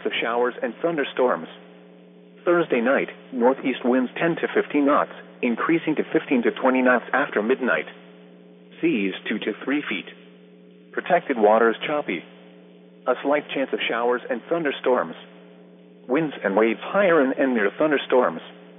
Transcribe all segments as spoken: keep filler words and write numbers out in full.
of showers and thunderstorms. Thursday night, northeast winds ten to fifteen knots, increasing to fifteen to twenty knots after midnight. Seas two to three feet. Protected waters choppy. A slight chance of showers and thunderstorms. Winds and waves higher and, and near thunderstorms.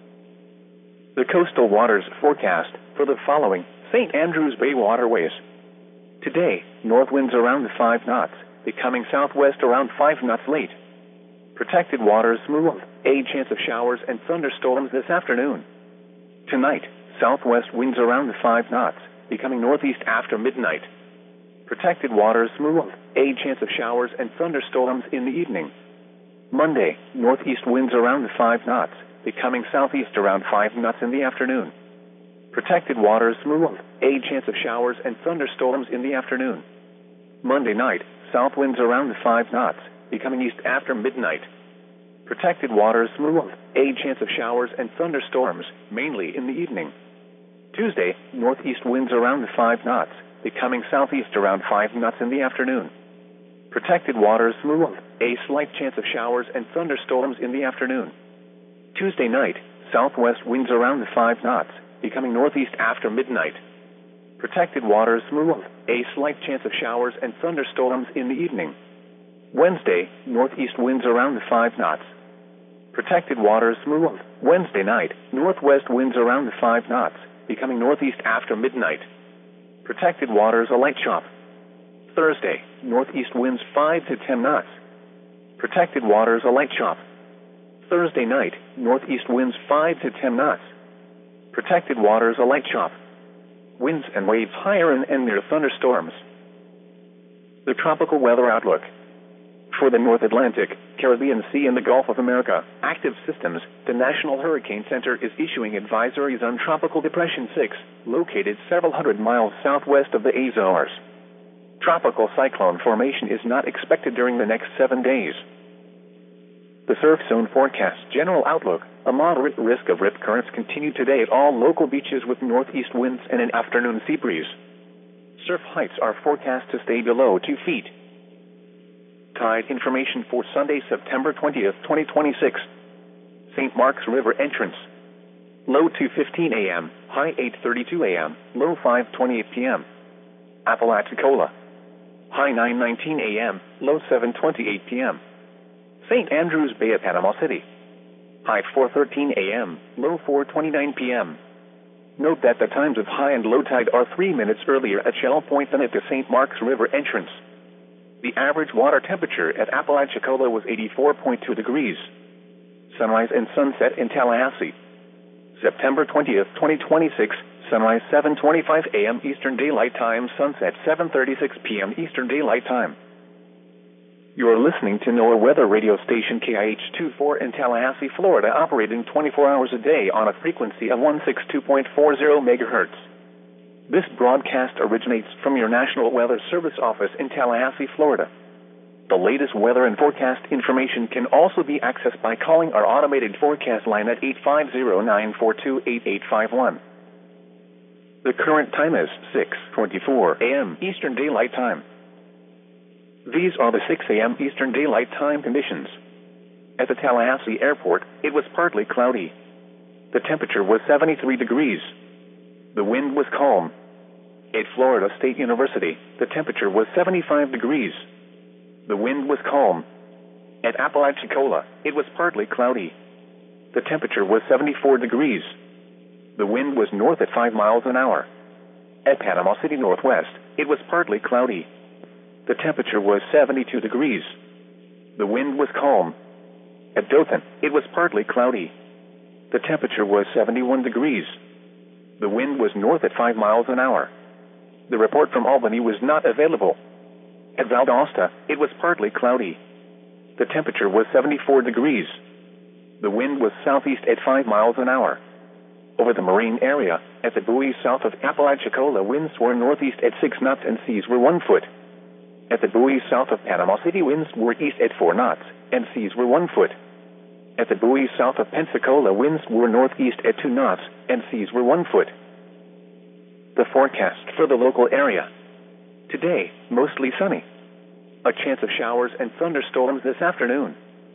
The coastal waters forecast for the following Saint Andrews Bay waterways. Today, north winds around five knots, becoming southwest around five knots late. Protected waters smooth, a chance of showers and thunderstorms this afternoon. Tonight, southwest winds around five knots, becoming northeast after midnight. Protected waters smooth, a chance of showers and thunderstorms in the evening. Monday, northeast winds around five knots, becoming southeast around five knots in the afternoon. Protected waters smooth, a chance of showers and thunderstorms in the afternoon. Monday night, south winds around five knots, becoming east after midnight. Protected waters smooth, a chance of showers and thunderstorms, mainly in the evening. Tuesday, northeast winds around five knots, becoming southeast around five knots in the afternoon. Protected waters smooth, a slight chance of showers and thunderstorms in the afternoon. Tuesday night, southwest winds around five knots, becoming northeast after midnight. Protected waters smooth, a slight chance of showers and thunderstorms in the evening. Wednesday, northeast winds around five knots. Protected waters smooth. Wednesday night, northwest winds around five knots, becoming northeast after midnight. Protected waters a light chop. Thursday, northeast winds five to ten knots. Protected waters a light chop. Thursday night, northeast winds five to ten knots. Protected waters a light chop. Winds and waves higher and, and near thunderstorms. The tropical weather outlook. For the North Atlantic, Caribbean Sea and the Gulf of America, active systems, the National Hurricane Center is issuing advisories on Tropical Depression six, located several hundred miles southwest of the Azores. Tropical cyclone formation is not expected during the next seven days. The surf zone forecast general outlook. A moderate risk of rip currents continue today at all local beaches with northeast winds and an afternoon sea breeze. Surf heights are forecast to stay below two feet. Tide information for Sunday, September twentieth, twenty twenty-six. Saint Mark's River entrance. Low two fifteen a m, high eight thirty-two a m, low five twenty-eight p m Apalachicola. High nine nineteen a m, low seven twenty-eight p m Saint Andrews Bay at Panama City. High four thirteen a m, low four twenty-nine p m Note that the times of high and low tide are three minutes earlier at Shell Point than at the Saint Mark's River entrance. The average water temperature at Apalachicola was eighty-four point two degrees. Sunrise and sunset in Tallahassee. September twentieth, twenty twenty-six, sunrise seven twenty-five a m Eastern Daylight Time, sunset seven thirty-six p m Eastern Daylight Time. You are listening to NOAA weather radio station K I H twenty-four in Tallahassee, Florida, operating twenty-four hours a day on a frequency of one sixty-two point four zero megahertz. This broadcast originates from your National Weather Service office in Tallahassee, Florida. The latest weather and forecast information can also be accessed by calling our automated forecast line at eight five zero, nine four two, eight eight five one. The current time is six twenty-four a m Eastern Daylight Time. These are the six a m Eastern Daylight Time conditions. At the Tallahassee Airport, it was partly cloudy. The temperature was seventy-three degrees. The wind was calm. At Florida State University, the temperature was seventy-five degrees. The wind was calm. At Apalachicola, it was partly cloudy. The temperature was seventy-four degrees. The wind was north at five miles an hour. At Panama City Northwest, it was partly cloudy. The temperature was seventy-two degrees. The wind was calm. At Dothan, it was partly cloudy. The temperature was seventy-one degrees. The wind was north at five miles an hour. The report from Albany was not available. At Valdosta, it was partly cloudy. The temperature was seventy-four degrees. The wind was southeast at five miles an hour. Over the marine area, at the buoys south of Apalachicola, winds were northeast at six knots and seas were one foot. At the buoys south of Panama City, winds were east at four knots and seas were one foot. At the buoys south of Pensacola, winds were northeast at two knots and seas were one foot. The forecast for the local area. Today, mostly sunny. A chance of showers and thunderstorms this afternoon.